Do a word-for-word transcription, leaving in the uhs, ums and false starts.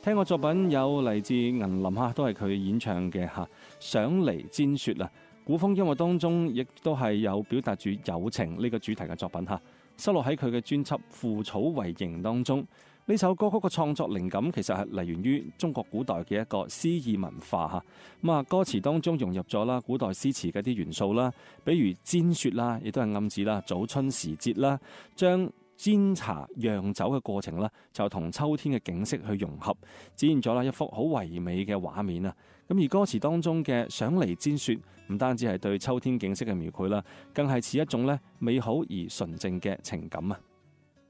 聽過作品有嚟自銀林哈，都係佢演唱嘅吓，想嚟煎雪啊。古風音樂當中亦都係有表達住友情呢個主題嘅作品吓，收錄喺佢嘅專輯《腐草為營》當中。呢首歌曲嘅創作靈感其實係嚟源於中國古代嘅一個詩意文化吓，咁啊歌詞當中融入咗啦古代詩詞嘅一啲元素啦，比如煎雪啦，亦都係暗指啦早春時節啦，將煎茶釀酒嘅過程啦，就同秋天嘅景色去融合，展現咗啦一幅好唯美嘅畫面啊！咁而歌詞當中嘅想嚟煎雪，唔單止係對秋天景色嘅描繪啦，更係似一種咧美好而純正嘅情感啊！